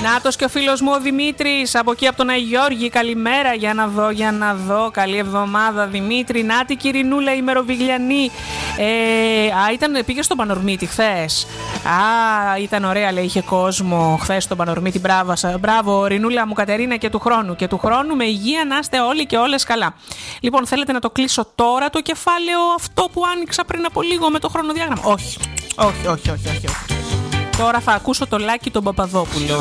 Νάτος και ο φίλος μου ο Δημήτρης από εκεί από τον Αγιώργη. Καλημέρα, για να δω. Καλή εβδομάδα Δημήτρη. Νάτι Κυρινούλα ημεροβιγλιανή. Πήγε στον Πανορμίτη χθες. Ήταν ωραία, λέει, είχε κόσμο χθες στον Πανορμίτη. Μπράβο Ρινούλα μου Κατερίνα, και του χρόνου με υγεία να είστε όλοι και όλες καλά. Λοιπόν, θέλετε να το κλείσω τώρα το κεφάλαιο αυτό που άνοιξα πριν από λίγο με το χρονοδιάγραμμα? Όχι. Τώρα θα ακούσω το Λάκη τον Παπαδόπουλο.